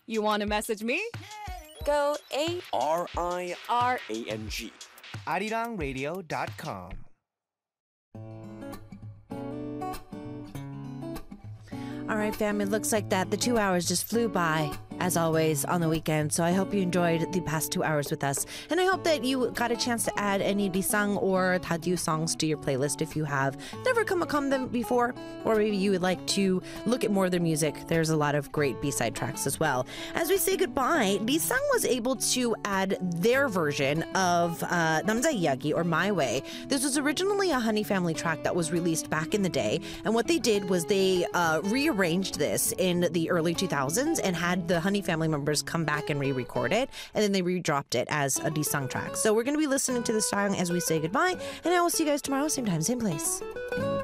You want to message me? Go RIRANG. arirangradio.com. All right, fam, it looks like that the 2 hours just flew by, as always, on the weekend. So I hope you enjoyed the past 2 hours with us. And I hope that you got a chance to add any Lisang or Tadyu songs to your playlist if you have never come upon them before, or maybe you would like to look at more of their music. There's a lot of great B-side tracks as well. As we say goodbye, Lisang was able to add their version of Namja Iyagi, or My Way. This was originally a Honey Family track that was released back in the day. And what they did was they rearranged this in the early 2000s and had the Honey Family members come back and re-record it, and then they re-dropped it as a Lisang track. So we're going to be listening to this song as we say goodbye, and I will see you guys tomorrow, same time, same place.